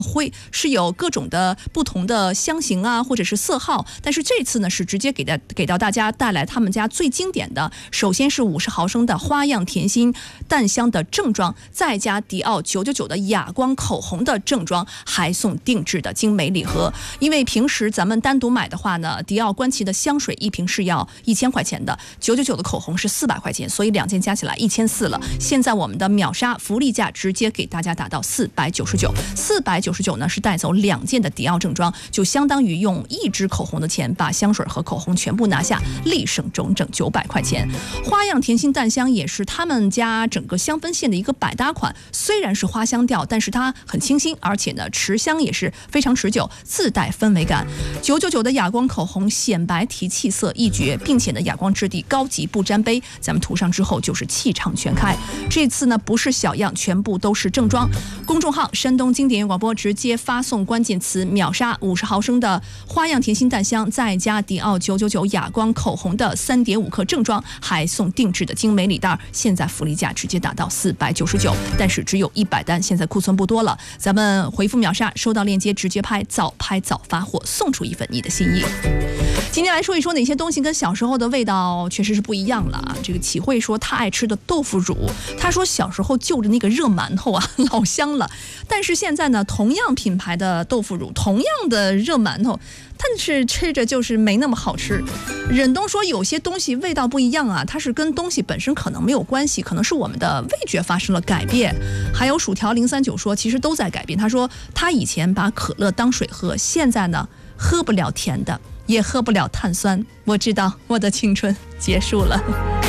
是有各种的不同的香型啊，或者是色号，但是这次呢是直接给到大家带来他们家最经典的，首先是50毫升的花样甜心淡香的正装，再加迪奥999的哑光口红的正装，还送定制的精美礼盒。因为平时咱们单独买的话呢，迪奥官旗的香水一瓶是要1000块钱的，999的口红是400块钱，所以2件加起来1400了。现在我们的秒杀福利价直接给大家打到499呢，是带走2件的迪奥正装，就相当于用1支口红的钱把香水和口红全部拿下，立省整整900块钱。花样甜心淡香也是他们家整个香氛线的一个百搭款，虽然是花香调，但是它很清新，而且呢持香也是非常持久，自带氛围感。999的哑光口红显白提气色一绝，并且呢哑光质地高级不沾杯，咱们涂上之后就是气场全开。这次呢不是小样，全部都是正装。公众号山东经典广播直接发送关键词秒杀50毫升的花样甜心淡香，再加迪奥999哑光口红的3.5克正装，还送定制的精美礼袋。现在福利价直接打到499，但是只有100单，现在库存不多了。咱们回复秒杀，收到链接直接拍早发货，送出一份你的心意。今天来说一说哪些东西跟小时候的味道确实是不一样了啊。这个启慧说他爱吃的豆腐乳，他说小时候就着那个热馒头啊，老香了。但是现在呢，同样品牌的豆腐乳，同样的热馒头，但是吃着就是没那么好吃。忍冬说有些东西味道不一样啊，它是跟东西本身可能没有关系，可能是我们的味觉发生了改变。还有薯条039说其实都在改变，他说他以前把可乐当水喝，现在呢喝不了甜的，也喝不了碳酸。我知道我的青春结束了。